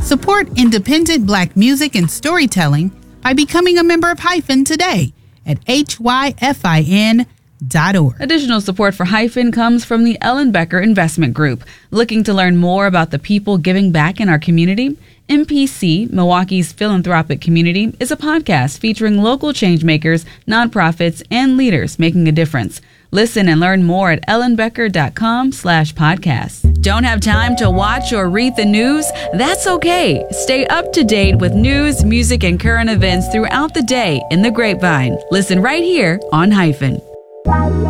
Support independent Black music and storytelling by becoming a member of Hyphen today at hyfin.org. Additional support for Hyphen comes from the Ellen Becker Investment Group. Looking to learn more about the people giving back in our community? MPC, Milwaukee's philanthropic community, is a podcast featuring local changemakers, nonprofits, and leaders making a difference. Listen and learn more at ellenbecker.com/podcast. Don't have time to watch or read the news? That's okay. Stay up to date with news, music, and current events throughout the day in the Grapevine. Listen right here on Hyphen.